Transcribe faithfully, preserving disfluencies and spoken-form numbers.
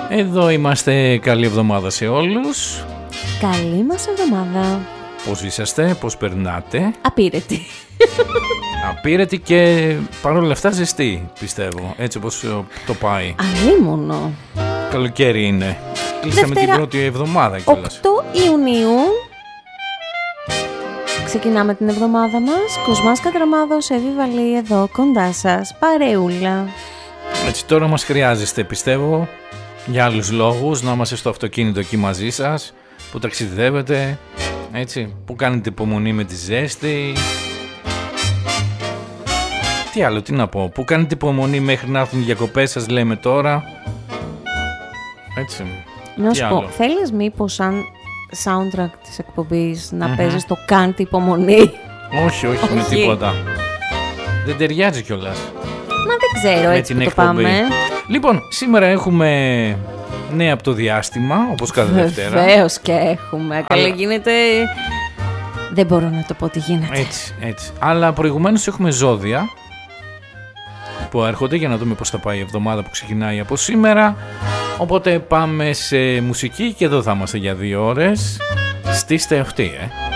Εδώ είμαστε, καλή εβδομάδα σε όλους. Καλή μας εβδομάδα. Πώς είσαστε, πώς περνάτε? Απείρετη. Απείρετη και παρόλα αυτά ζεστή, πιστεύω, έτσι όπως το πάει. Αλίμονο. Καλοκαίρι είναι. Κλείσαμε Δευτέρα, την πρώτη εβδομάδα κιόλας. οκτώ Ιουνίου. Ξεκινάμε την εβδομάδα μας. Κοσμάς Κατραμάδος, Εύη Βαλή, εδώ κοντά σας. Παρεούλα. Έτσι τώρα μας χρειάζεστε, πιστεύω, για άλλους λόγους, να είμαστε στο αυτοκίνητο εκεί μαζί σας, που ταξιδεύετε, έτσι, που κάνετε υπομονή με τη ζέστη. Τι άλλο, τι να πω, που κάνετε υπομονή μέχρι να έρθουν οι διακοπές σας, λέμε τώρα. Έτσι. Να σου πω, θέλεις μήπως σαν soundtrack της εκπομπής να mm-hmm. παίζεις το «Κάντε υπομονή»? Όχι, όχι, όχι, με τίποτα. Δεν ταιριάζει κιόλας. Μα δεν ξέρω, έτσι που το πάμε. Λοιπόν, σήμερα έχουμε νέα από το διάστημα, όπως κάθε Δευτέρα. Βεβαίως και έχουμε. Αλλά... Καλά γίνεται... Δεν μπορώ να το πω τι γίνεται. Έτσι, έτσι. Αλλά προηγουμένως έχουμε ζώδια που έρχονται για να δούμε πώς θα πάει η εβδομάδα που ξεκινάει από σήμερα. Οπότε πάμε σε μουσική και εδώ θα είμαστε για δύο ώρες. Στήστε αυτή, ε.